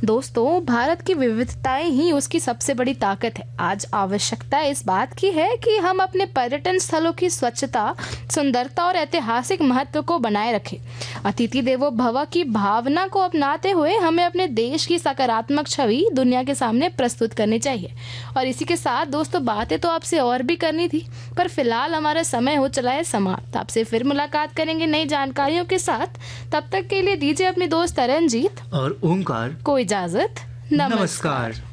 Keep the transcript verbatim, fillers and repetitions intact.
दोस्तों, भारत की विविधताएं ही उसकी सबसे बड़ी ताकत है। आज आवश्यकता इस बात की है कि हम अपने पर्यटन स्थलों की स्वच्छता, सुंदरता और ऐतिहासिक महत्व को बनाए रखें। अतिथि देवो भव की भावना को अपनाते हुए हमें अपने देश की सकारात्मक छवि दुनिया के सामने प्रस्तुत करनी चाहिए। और इसी के साथ दोस्तों, बातें तो आपसे और भी करनी थी, पर फिलहाल हमारा समय हो चला है समाप्त। आपसे फिर मुलाकात करेंगे नई जानकारियों के साथ। तब तक के लिए दीजिए अपनी दोस्त तरनजीत और ओमकार को इजाजत। नमस्कार, नमस्कार।